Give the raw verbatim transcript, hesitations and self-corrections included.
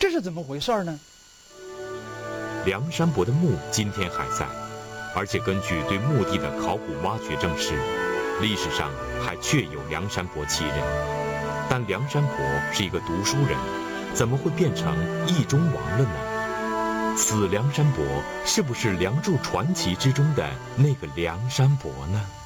这是怎么回事呢？ 梁山伯的墓今天还在，而且根据对墓地的考古挖掘证实，历史上还确有梁山伯七人。但梁山伯是一个读书人，怎么会变成意中王了呢？此梁山伯是不是梁祝传奇之中的那个梁山伯呢？